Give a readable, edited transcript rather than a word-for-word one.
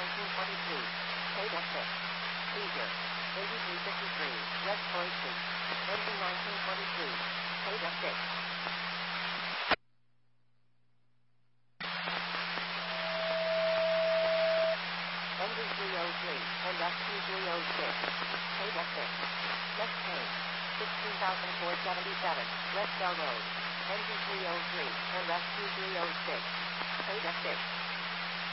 1943. Paid at 6. Leisure. 8353. West Troy Street. Engine 1943. Paid at 6. Engine 303 and SQ 306. Paid at 6. Next train. 16,477. West Bell Road. Engine 303 and SQ 306. Paid at 6.